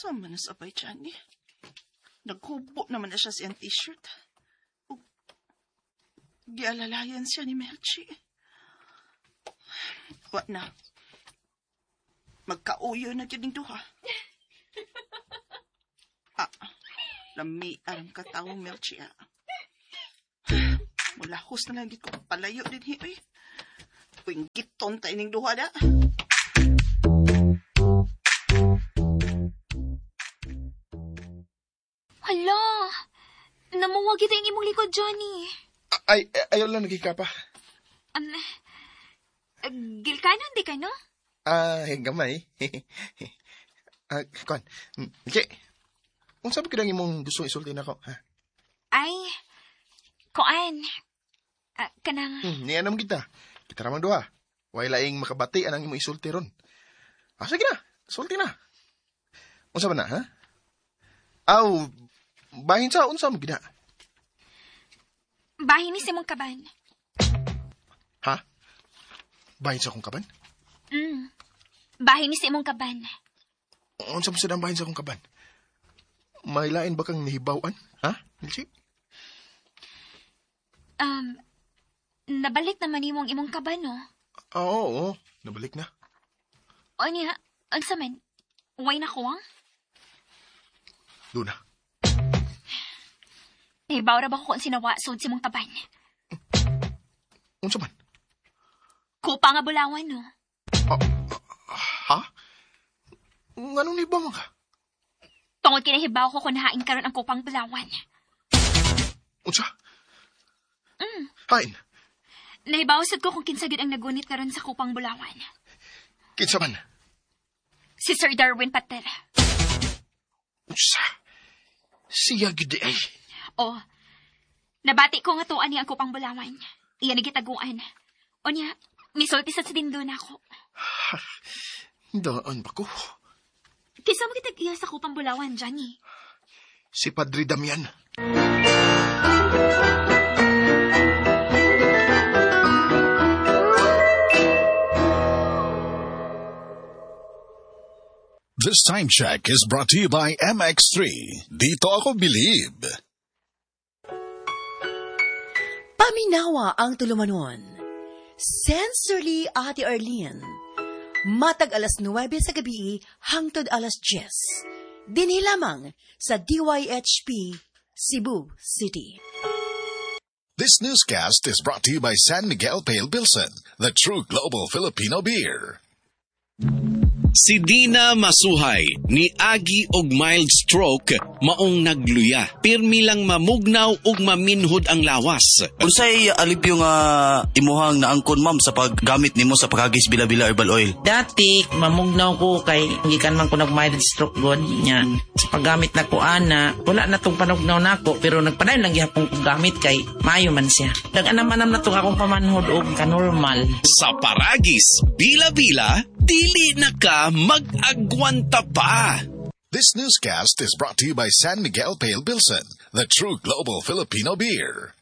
Sama na sabay dyan eh. Naghubo naman na siya siyang t-shirt. Gialalayan siya ni Melchi. Wa na. Magkauyo na dyan yung duha. Lami ang katawang Melchi Mula hus na lang ko palayo din hiyoy. Tuwing giton tayo ng duha da. Hala, namuwag ito yung imong likod, Johnny. Ayaw lang nagika pa. Gilkano, hindi ka, no? Gamay. Kuan, Melchi, kung sabi ka lang imong gusto isulti na ako, ha? Ay, kuan. Kanang... Nianam kita. Kita ramang duha. Way laing makabati anang imong isulti ron. Sige na, sulti na. Unsa ba na, ha? Bahin sa unsa mo gina? Bahin ni Simong Kaban. Ha? Bahin sa akong kaban? Bahin ni Simong Kaban. Unsa mo sadang bahin sa akong kaban? May lain ba kang nahibawan? Ha, Melchi? Nabalik naman imong kaban, no? Oo, nabalik na. O niya, unsa man? Way na kuwang? Doon na. Nahibaw ra ba ko kung sinawasod si mong kaban? Unsa man? Kupa nga bulawan, no? Ha? Anong nahibaw mo ka? Tungod kinahibaw ko kung nahain karon ang kupang bulawan. Unsa? Hain? Nahibawasod ko kung kinsa gyud ang nagunit karon sa kupang bulawan. Kinsa man? Si Sir Darwin Pater. Unsa? Siya gyud ay. Nabati ko nga tuan niya ang kupang bulawan. Iyan nagitaguan. O niya, misulti sa dindo na ako. Daan ba ko? Kisa mo kitag iya sa kupang bulawan, Johnny? Si Padre Damian. This time check is brought to you by MX3. Dito ako believe. Paminawa ang tulumanon. Sensorily, Ate Arlene. Matag alas 9 sa gabi hangtod alas 10. Dinhi lamang sa DYHP, Cebu City. This newscast is brought to you by San Miguel Pale Pilsen, the true global Filipino beer. Si Dina Masuhay ni Agi og mild stroke maong nagluya. Pirmi lang mamugnaw ug maminhod ang lawas. Unsay alipyo nga imuhang naangkon ma'am sa paggamit nimo sa pagagis bila-bila herbal oil? Dati mamugnaw ko kay gikan man ko nag mild stroke god nya. Sa paggamit na ko ana, wala na tong panugnaw nako pero nagpadayon lang gyapon ko gamit kay maayo man siya. Dag-anam-anam na tong akong pamanhod og ka-normal. Sa paragis bila-bila dili na ka mag-agwanta pa. This newscast is brought to you by San Miguel Pale Pilsen, the true global Filipino beer.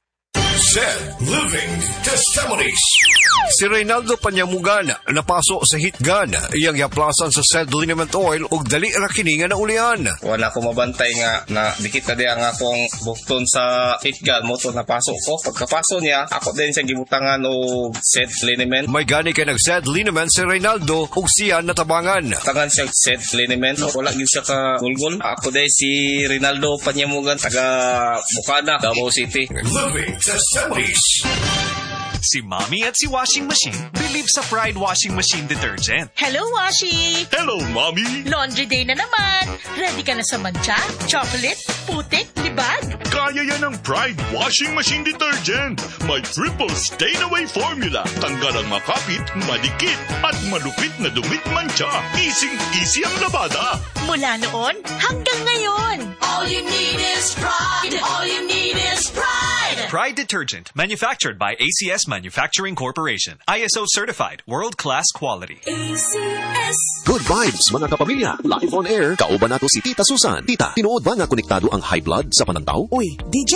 Zed Living Testimonies. Si Reynaldo Panyamugana napasok sa hitgan iyang yaplasan sa Zed Liniment Oil ug dali ra kini nga naulian. Wala ko mabantay nga na dikit na di ang akong bukton sa hitgan mo to napasok ko. Pagkapaso niya ako din siyang gibutangan og Zed Liniment. May gani kay nag Zed Liniment si Reynaldo ug siya natabangan. Tangan siya Zed Liniment. Wala gyud siya ka gulgol. Ako din si Reynaldo Panyamugan taga Bukana, Davao City. Living Testimonies. Si Mommy at si Washing Machine believe sa Pride Washing Machine Detergent. Hello, Washi! Hello, Mommy! Laundry day na naman! Ready ka na sa mancha, chocolate, putik, libag? Kaya yan ang Pride Washing Machine Detergent. May triple stain-away formula. Tanggal ang makapit, madikit, at malupit na dumit mancha. Easy ang labada. Mula noon hanggang ngayon. All you need is pride. All you need is pride. Pride Detergent, manufactured by ACS Manufacturing Corporation. ISO certified, world-class quality. ACS. Good vibes, mga kapamilya. Live on air, kauban nato si Tita Susan. Tita, tinuod ba nga konektado ang high blood sa panantaw? Uy, DJ, tinuod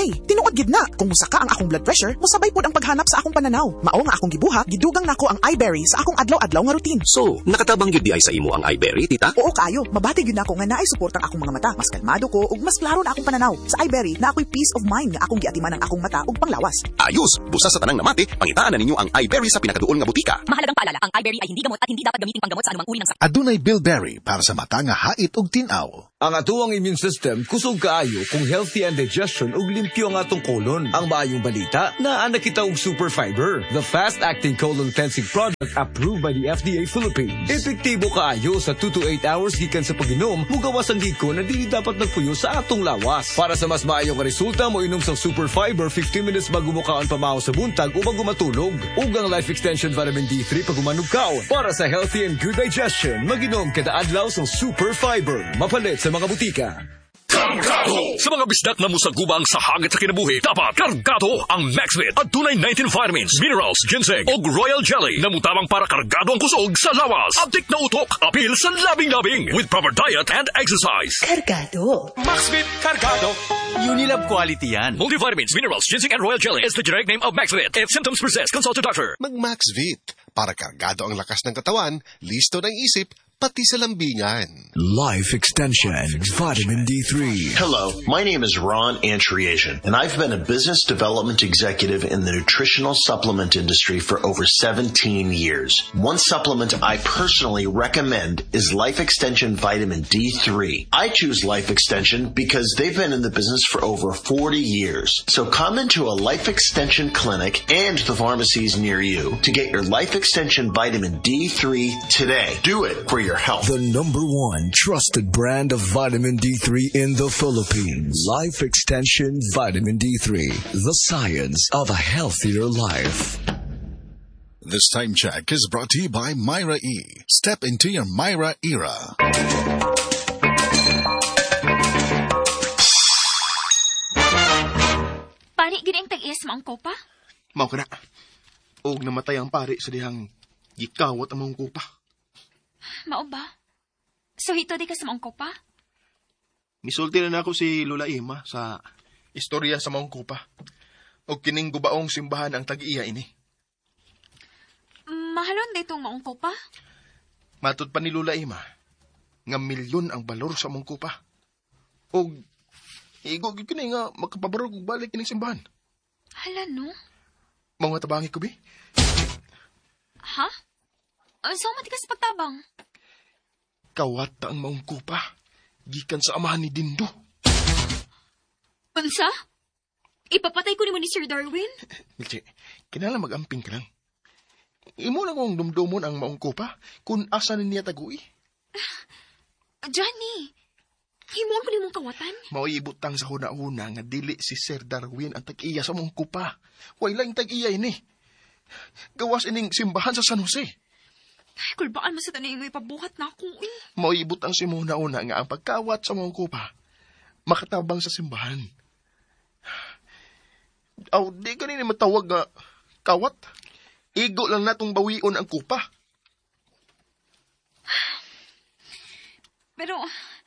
Tinuod gid na, kung musaka ang akong blood pressure, musabay pod ang paghanap sa akong pananaw. Mao nga akong gibuhat, gidugang nako ang iBerry sa akong adlaw-adlaw nga routine. So, nakatabang gyud di ay sa imo ang iBerry, tita? Oo kayo, mabati gyud nako nga naay suportang akong mga mata. Mas kalmado ko ug mas klaro na akong pananaw. Sa iBerry na ako'y peace of mind nga akong giatiman ang akong mata ug panglawas. Ayos, busa sa tanang namati, pangitaan na ninyo ang iBerry sa pinakaduol nga butika. Mahalagang paalala, ang iBerry ay hindi gamot at hindi dapat gamitin panggamot sa anumang uri ng sakit. Adunay Bilberry para sa mata nga hait ug tinaw. Ang atuang immune system kusog kaayo kung healthy ang digestion ug limpyo ang atong colon. Ang maayong balita, naa nakita og super fiber, the fast-acting colon cleansing product approved by the FDA Philippines. Epektibo kaayo sa 2 to 8 hours gikan sa pag-inom, mugawas ang giko na dili dapat nagpuyo sa atong lawas. Para sa mas maayong resulta, mo inom sa super fiber 15 minutes bago mo kaon pamahaw sa buntag o bago matulog. Ug ang Life Extension Vitamin D3 pag umanog kaon. Para sa healthy and good digestion, mag-inom kada adlaw sa super fiber. Mapalit sa mga butika. Kargado! Sa mga bisdak na musagubang sa hagit sa kinabuhi, dapat kargado ang Maxvit at tunay 19 vitamins, minerals, ginseng o royal jelly na mutabang para kargado ang kusog sa lawas. Abdik na utok, apil sa labing-labing with proper diet and exercise. Kargado. Maxvit Kargado. Unilab quality yan. Multivitamins, minerals, ginseng and royal jelly is the generic name of Maxvit. If symptoms persist, consult your doctor. Mag-Maxvit para kargado ang lakas ng katawan, listo ng isip, pati sa lambingan. Life Extension Vitamin D3. Hello, my name is Ron Antriasian, and I've been a business development executive in the nutritional supplement industry for over 17 years. One supplement I personally recommend is Life Extension Vitamin D3. I choose Life Extension because they've been in the business for over 40 years. So come into a Life Extension clinic and the pharmacies near you to get your Life Extension Vitamin D3 today. Do it for your health. The #1 trusted brand of vitamin D3 in the Philippines. Life Extension Vitamin D3. The science of a healthier life. This time check is brought to you by Myra E. Step into your Myra era. Pari, ginaing tag-ias mo ang kopa? Mao ka na. Og namatay ang pari sa dihang gikawat ang mga kupa. Mao ba? So hito di ka sa mong kopa? Misulti na ako si Lola Ima sa istorya sa mga kupa. Og kining gubaong simbahan ang tag-iya ini. Mahalon da itong maong kopa? Matud pa ni Lola Ima, nga milyon ang balor sa mga kupa. Og igog kini nga makapabarog og balik kining simbahan. Hala no? Mga tabangi ko bi? Ha? So mati ka sa pagtabang? Kawat ang maong kupa, gikan sa amahan ni Dindo. Unsa? Ipapatay ko ni Sir Darwin? Milche, kinala mag-amping ka lang. Imo lang kong dumdumon ang maong kupa kung asa niya tagui. Johnny, himuon ko ni mong kawatan? Mauibutang sa huna-huna nga dili si Sir Darwin ang tag-iya sa maong kupa. Wala yung tag-iya ini. Gawas ining simbahan sa San Jose. Ay, kulbaan mo sa tanay mo ipabuhat na ako eh. Mauibutang si muna-una nga ang pagkawat sa maong kupa. Makatabang sa simbahan. Aw, di ka nini matawag nga kawat. Igo lang natong bawion ang kupa. Pero,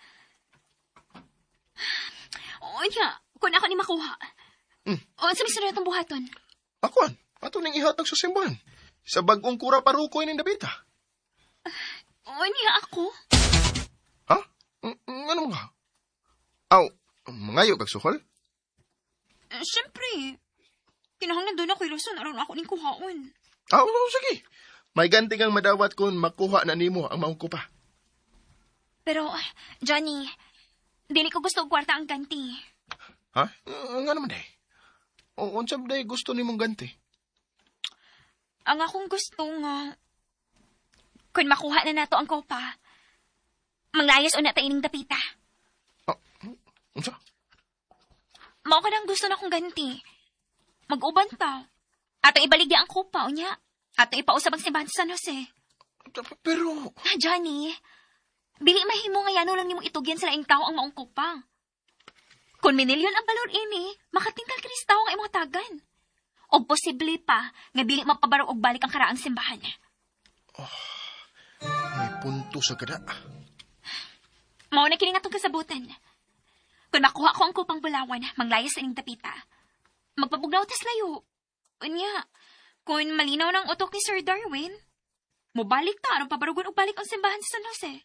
o niya, kung ako ni makuha. O, sa misunod itong buhaton. Akuan, ato ning ihatag sa simbahan. Sa bagong kura parukoy ng Dabita. O niya ako. Ha? Ano nga? Aw, mangayo kag suhol? Siyempre. Kinahanglan doon ako iluson aron ako ning kuhaon. Aw, sige. May ganti kang madawat kung makuha na nimo ang maong kupa. Pero, Johnny, dili ko gusto og kwarta ang ganti. Ha? Nga naman day. O, unsab day gusto nimong ganti? Ang akong gusto nga, kung makuha na nato ang kopa, manglayas o na ining dapita. Unsa? Mao ka nang gusto na akong ganti. Mag-uban ta. Ato ibaligya ang kopa, o niya. Ato ipausab ang simbahan sa San Jose. Pero... Johnny, dili mahimo nga yano lang nimong itugyan sa laing tao ang maong kopa. Kung minilyon ang balor ini, makatingkal kinis tao nga imong tagan. O posible pa, nga dili mapabarog og balik ang karaang simbahan. Oh, may punto sa kada. Mao na kini nga itong kasabutan. Kung makuha ko ang kupang bulawan, manglayas sa ining dapita. magpapugnaw tas layo. Unya, kung malinaw ng utok ni Sir Darwin, mubalik ta, anong pabarugon og balik ang simbahan sa San Jose?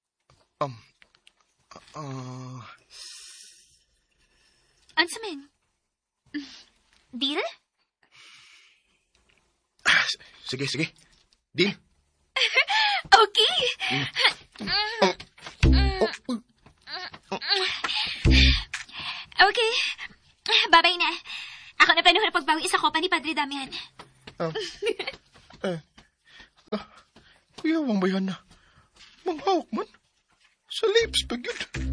Ansa men? Deal? Sige. Deal. Okay. Okay. Babay na. Ako na planuhan ang pagbawi sa kopa ni Padre Damian. Kuya, wang bayan na. Manghawak man. Sa lips, pag yun.